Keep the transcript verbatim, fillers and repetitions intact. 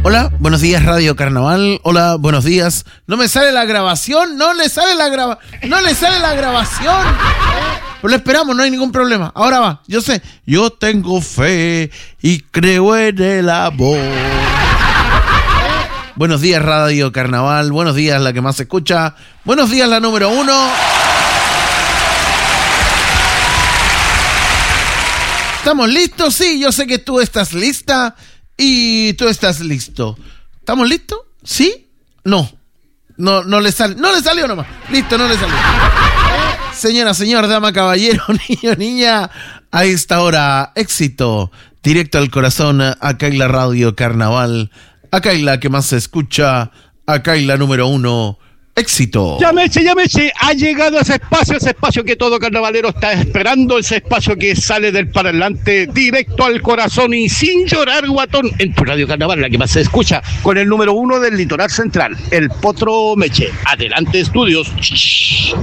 Hola, buenos días Radio Carnaval. Hola, buenos días. ¿No me sale la grabación? No le sale la graba... No le sale la grabación. Pues lo esperamos, no hay ningún problema. Ahora va, yo sé. Yo tengo fe y creo en el amor. Buenos días Radio Carnaval. Buenos días la que más se escucha. Buenos días la número uno. ¿Estamos listos? Sí, yo sé que tú estás lista. Y tú estás listo. ¿Estamos listos? ¿Sí? No. No, no le sale. No le salió nomás. Listo, no le salió. Señora, señor, dama, caballero, niño, niña. A esta hora, éxito. Directo al corazón. Acá en la Radio Carnaval. Acá en la que más se escucha. Acá en la número uno. Éxito. Llámese, llámese, ha llegado a ese espacio, ese espacio que todo carnavalero está esperando, ese espacio que sale del parlante directo al corazón y sin llorar, guatón, en tu Radio Carnaval, la que más se escucha, con el número uno del litoral central, el Potro Meche. Adelante, estudios.